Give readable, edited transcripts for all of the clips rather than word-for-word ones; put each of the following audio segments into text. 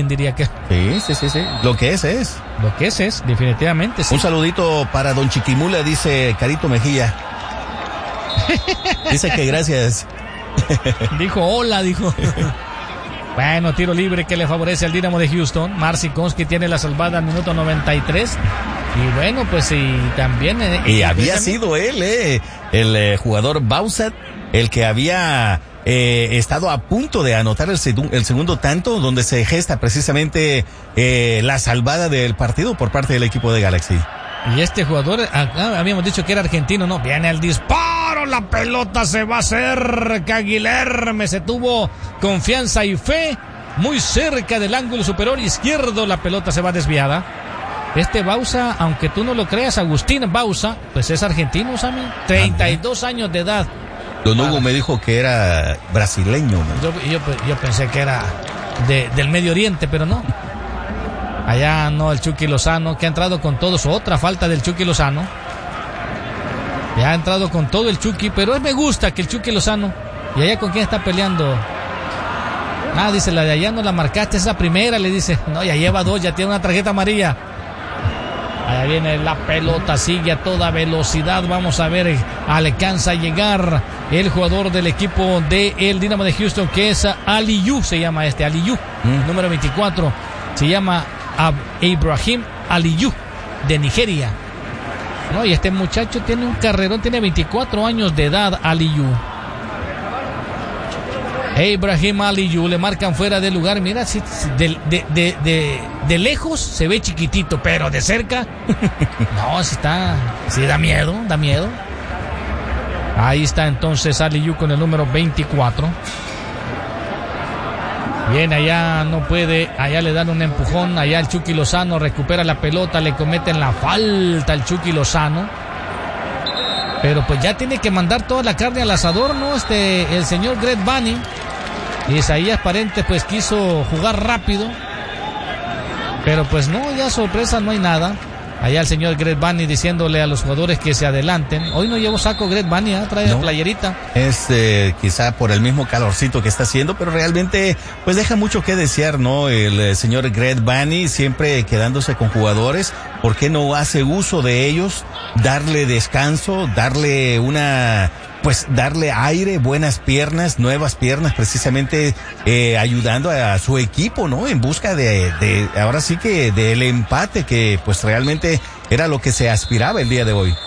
bullying, diría que. Sí. Lo que es. Lo que es, definitivamente. Sí. Un saludito para don Chiquimula, dice Carito Mejía. Dice que gracias. Dijo hola, dijo. Bueno, tiro libre que le favorece al Dynamo de Houston. Marcin Konski tiene la salvada al minuto 93. Y bueno, pues y también... y había sido él, el jugador Bausat, el que había estado a punto de anotar el segundo tanto, donde se gesta precisamente la salvada del partido por parte del equipo de Galaxy. Y este jugador, habíamos dicho que era argentino, ¿no? Viene el disparo, la pelota se va cerca, Guilherme se tuvo confianza y fe, muy cerca del ángulo superior izquierdo, la pelota se va desviada. Este Bausa, aunque tú no lo creas, Agustín Bausa, pues es argentino, Sammy, 32 años de edad. Don Hugo me dijo que era brasileño, ¿no? Yo pensé que era del Medio Oriente, pero no. Allá no, el Chucky Lozano, que ha entrado con todo, su otra falta del Chucky Lozano. Ya ha entrado con todo el Chucky, pero me gusta que el Chucky Lozano. ¿Y allá con quién está peleando? Dice, la de allá no la marcaste, esa primera, le dice. No, ya lleva 2, ya tiene una tarjeta amarilla. Allá viene la pelota, sigue a toda velocidad. Vamos a ver, alcanza a llegar el jugador del equipo del Dynamo de Houston, que es Aliyu, se llama Aliyu, número 24. Se llama Ibrahim Aliyu, de Nigeria. No, y este muchacho tiene un carrerón, tiene 24 años de edad, Aliyu. Ibrahim Aliyu, le marcan fuera de lugar. Mira, si de lejos se ve chiquitito, pero de cerca, no, sí da miedo. Ahí está entonces Aliyu con el número 24. Bien, allá no puede, allá le dan un empujón, allá el Chucky Lozano recupera la pelota, le cometen la falta al Chucky Lozano. Pero pues ya tiene que mandar toda la carne al asador, ¿no? El señor Greg Vanney. Y Isaías Parente pues quiso jugar rápido. Pero pues no, ya sorpresa no hay nada. Allá el señor Greg Vanney diciéndole a los jugadores que se adelanten. Hoy no llevo saco Greg Vanney, trae la playerita. Es quizá por el mismo calorcito que está haciendo, pero realmente pues deja mucho que desear, ¿no? El señor Greg Vanney siempre quedándose con jugadores. ¿Por qué no hace uso de ellos? Darle descanso, darle darle aire, buenas piernas, nuevas piernas, precisamente ayudando a su equipo, ¿no? En busca de ahora sí que del empate, que pues realmente era lo que se aspiraba el día de hoy.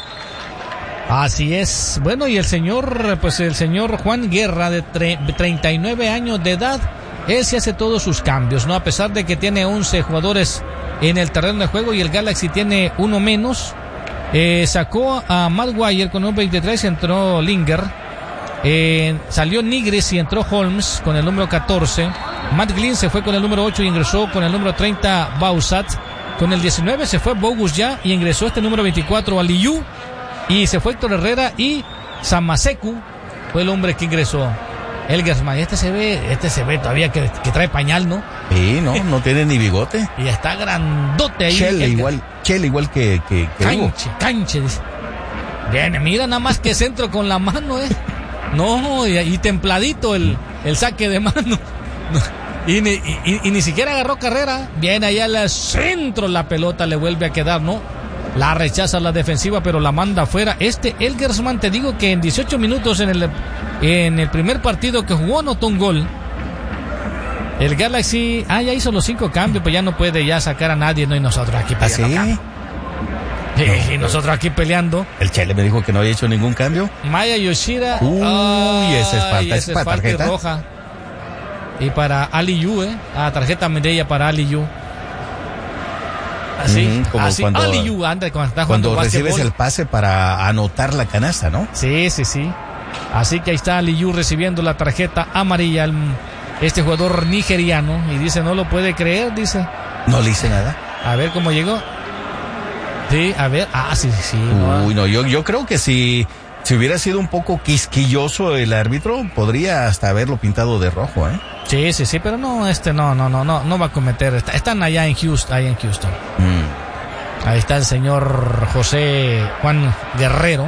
Así es. Bueno, y el señor Juan Guerra, de 39 años de edad, él sí hace todos sus cambios, ¿no? A pesar de que tiene 11 jugadores en el terreno de juego y el Galaxy tiene uno menos. Sacó a Matt Wire con el 23, entró Linger. Salió Nigris y entró Holmes con el número 14. Matt Glynn se fue con el número 8 y ingresó con el número 30 Bausat. Con el 19 se fue Bogus ya y ingresó este número 24 Aliyu. Y se fue Héctor Herrera y Samaseku fue el hombre que ingresó. Elgersman, este se ve todavía que trae pañal, ¿no? Sí, no tiene ni bigote. Y está grandote ahí. Chele igual que Canche, dice. Bien, mira nada más que centro con la mano, No, y templadito el saque de mano. Y ni siquiera agarró carrera. Bien, allá al centro la pelota le vuelve a quedar, ¿no? La rechaza la defensiva, pero la manda afuera. Elgersman, te digo que en 18 minutos en el primer partido que jugó anotó un gol. El Galaxy, ya hizo los 5 cambios, pues ya no puede ya sacar a nadie, ¿no? Y nosotros aquí peleando. Y nosotros aquí peleando. El Chele me dijo que no había hecho ningún cambio. Maya Yoshida. Ese es para tarjeta roja. Y para Aliyu, tarjeta amarilla para Aliyu. Así, Aliyu anda cuando recibes el pase para anotar la canasta, ¿no? Sí. Así que ahí está Aliyu recibiendo la tarjeta amarilla, este jugador nigeriano, y dice, no lo puede creer, dice. No le hice nada. A ver cómo llegó. Sí, a ver, sí. No, yo creo que si hubiera sido un poco quisquilloso el árbitro, podría hasta haberlo pintado de rojo, Sí, pero no va a cometer. Están allá en Houston, Ahí está el señor José Juan Guerrero,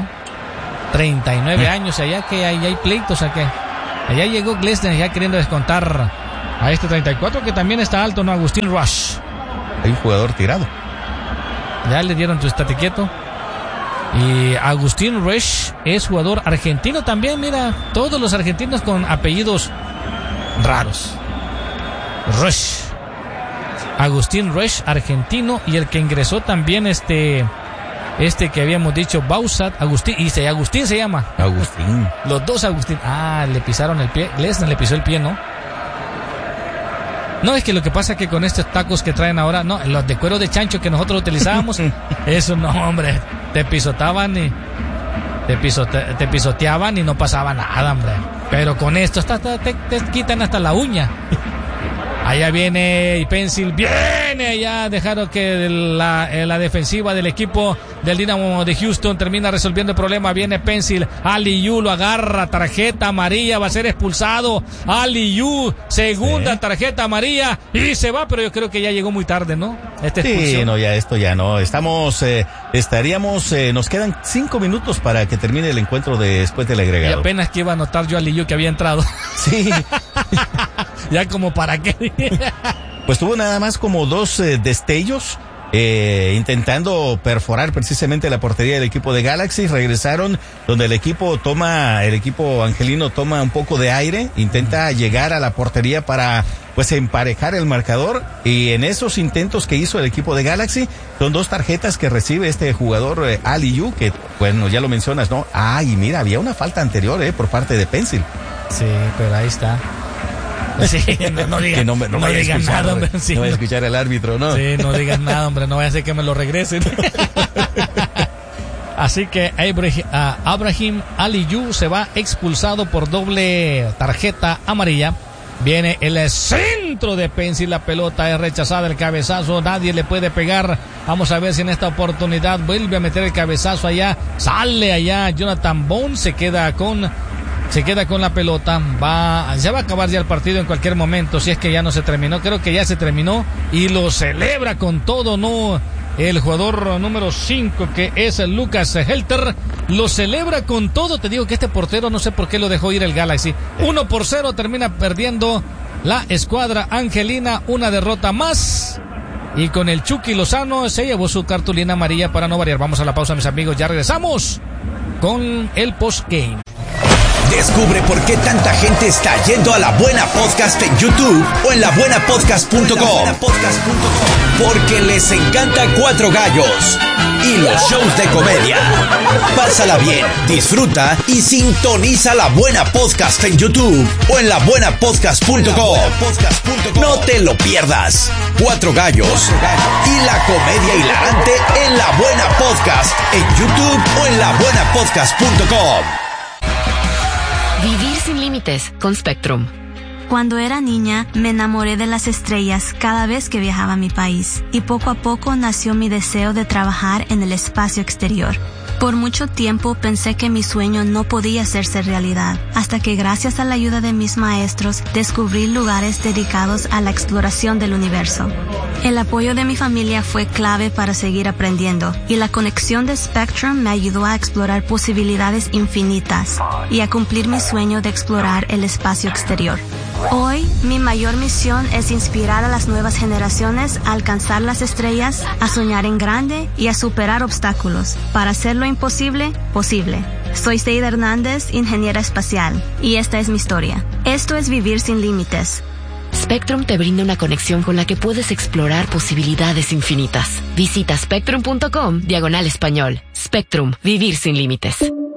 39 años, allá que hay pleitos, allá llegó Glesner ya queriendo descontar a este 34 que también está alto, ¿no? Agustín Rush. Hay un jugador tirado. Ya le dieron tu estate quieto. Y Agustín Rush es jugador argentino también, mira, todos los argentinos con apellidos raros. Rush. Agustín Rush, argentino, y el que ingresó también este que habíamos dicho, Bausat, Agustín se llama. Agustín. Los dos Agustín. Le pisaron el pie. Lesnar le pisó el pie, ¿no? No, es que lo que pasa es que con estos tacos que traen ahora, no, los de cuero de chancho que nosotros utilizábamos, eso no, hombre, te pisoteaban y te pisoteaban y no pasaba nada, hombre. Pero con esto te quitan hasta la uña. Allá viene y Pencil viene allá, dejaron que la defensiva del equipo del Dynamo de Houston termina resolviendo el problema. Viene Pencil, Aliyu lo agarra, tarjeta amarilla, va a ser expulsado. Aliyu, segunda tarjeta amarilla y se va, pero yo creo que ya llegó muy tarde, ¿no? Sí, no, ya esto ya no. Nos quedan 5 minutos para que termine el encuentro después del agregado. Y apenas que iba a notar yo a Aliyu que había entrado. Sí. Ya como para qué. Pues tuvo nada más como 2 destellos intentando perforar precisamente la portería del equipo de Galaxy. Regresaron donde el equipo angelino toma un poco de aire, intenta llegar a la portería para pues emparejar el marcador, y en esos intentos que hizo el equipo de Galaxy son 2 tarjetas que recibe este jugador Aliyu, que bueno, ya lo mencionas, ¿no? Y mira, había una falta anterior por parte de Pencil. Sí, pero ahí está. Sí, no digan nada, hombre. Sí, no voy a escuchar al árbitro, ¿no? Sí, no digan nada, hombre, no vaya a ser que me lo regresen. Así que Abraham Aliyu se va expulsado por doble tarjeta amarilla. Viene el centro de Pencil, la pelota es rechazada, el cabezazo, nadie le puede pegar. Vamos a ver si en esta oportunidad vuelve a meter el cabezazo allá. Sale allá Jonathan Bond, se queda con la pelota. Se va a acabar ya el partido en cualquier momento, si es que ya no se terminó. Creo que ya se terminó y lo celebra con todo, ¿no? El jugador número 5, que es Lucas Helter, lo celebra con todo. Te digo que este portero no sé por qué lo dejó ir el Galaxy. 1-0 termina perdiendo la escuadra angelina, una derrota más. Y con el Chucky Lozano se llevó su cartulina amarilla para no variar. Vamos a la pausa, mis amigos, ya regresamos con el postgame. Descubre por qué tanta gente está yendo a La Buena Podcast en YouTube o en labuenapodcast.com. Porque les encanta Cuatro Gallos y los shows de comedia. Pásala bien, disfruta y sintoniza La Buena Podcast en YouTube o en labuenapodcast.com. No te lo pierdas. Cuatro Gallos y la comedia hilarante en La Buena Podcast en YouTube o en labuenapodcast.com. Vivir sin límites con Spectrum. Cuando era niña, me enamoré de las estrellas cada vez que viajaba a mi país, y poco a poco nació mi deseo de trabajar en el espacio exterior. Por mucho tiempo pensé que mi sueño no podía hacerse realidad, hasta que gracias a la ayuda de mis maestros descubrí lugares dedicados a la exploración del universo. El apoyo de mi familia fue clave para seguir aprendiendo, y la conexión de Spectrum me ayudó a explorar posibilidades infinitas y a cumplir mi sueño de explorar el espacio exterior. Hoy, mi mayor misión es inspirar a las nuevas generaciones a alcanzar las estrellas, a soñar en grande y a superar obstáculos, para hacer lo imposible, posible. Soy Seida Hernández, ingeniera espacial, y esta es mi historia. Esto es Vivir sin Límites. Spectrum te brinda una conexión con la que puedes explorar posibilidades infinitas. Visita spectrum.com/español. Spectrum, vivir sin límites.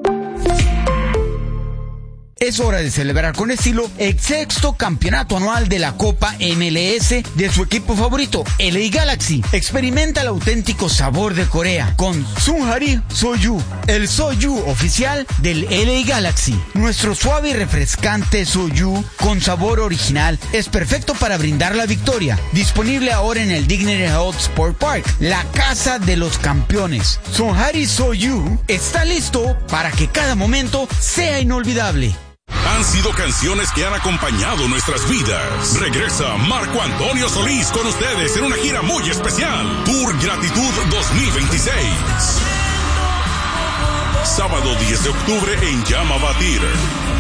Es hora de celebrar con estilo el 6º campeonato anual de la Copa MLS de su equipo favorito, LA Galaxy. Experimenta el auténtico sabor de Corea con Sunhari Soju, el Soju oficial del LA Galaxy. Nuestro suave y refrescante Soju con sabor original es perfecto para brindar la victoria. Disponible ahora en el Dignity Health Sport Park, la casa de los campeones. Sunhari Soju está listo para que cada momento sea inolvidable. Han sido canciones que han acompañado nuestras vidas. Regresa Marco Antonio Solís con ustedes en una gira muy especial. Tour Gratitud 2026. Sábado 10 de octubre en Llama Batir.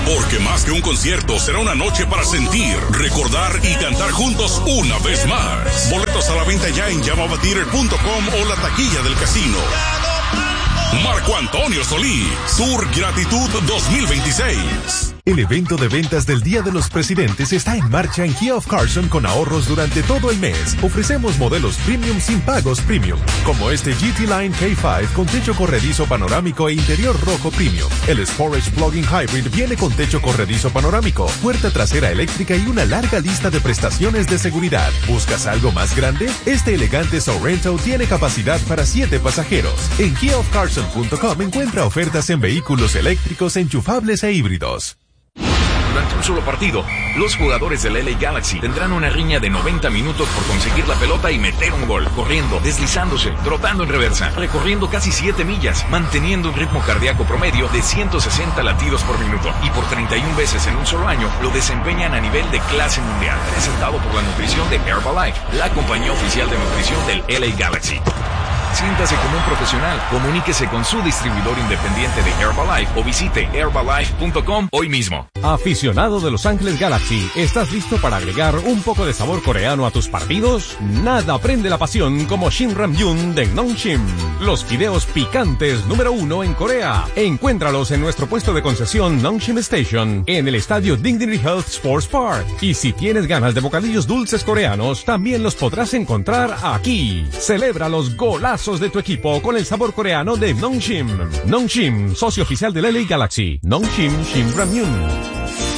Porque más que un concierto, será una noche para sentir, recordar y cantar juntos una vez más. Boletos a la venta ya en llamavatheater.com o la taquilla del casino. Marco Antonio Solís, Tour Gratitud 2026. El evento de ventas del Día de los Presidentes está en marcha en Kia of Carson con ahorros durante todo el mes. Ofrecemos modelos premium sin pagos premium, como este GT Line K5 con techo corredizo panorámico e interior rojo premium. El Sportage Plug-in Hybrid viene con techo corredizo panorámico, puerta trasera eléctrica y una larga lista de prestaciones de seguridad. ¿Buscas algo más grande? Este elegante Sorrento tiene capacidad para 7 pasajeros. En KiaofCarson.com encuentra ofertas en vehículos eléctricos, enchufables e híbridos. Durante un solo partido, los jugadores del LA Galaxy tendrán una riña de 90 minutos por conseguir la pelota y meter un gol, corriendo, deslizándose, trotando en reversa, recorriendo casi 7 millas, manteniendo un ritmo cardíaco promedio de 160 latidos por minuto, y por 31 veces en un solo año lo desempeñan a nivel de clase mundial, presentado por la nutrición de Herbalife, la compañía oficial de nutrición del LA Galaxy. Siéntase como un profesional, comuníquese con su distribuidor independiente de Herbalife o visite herbalife.com hoy mismo. Aficionado de Los Ángeles Galaxy, ¿estás listo para agregar un poco de sabor coreano a tus partidos? Nada prende la pasión como Shin Ramyun de Nongshim, los fideos picantes número 1 en Corea. Encuéntralos en nuestro puesto de concesión Nongshim Station, en el estadio Dignity Health Sports Park. Y si tienes ganas de bocadillos dulces coreanos, también los podrás encontrar aquí. Celebra los golazos de tu equipo con el sabor coreano de Nongshim. Nongshim, socio oficial del LA Galaxy. Nongshim Shin Ramyun.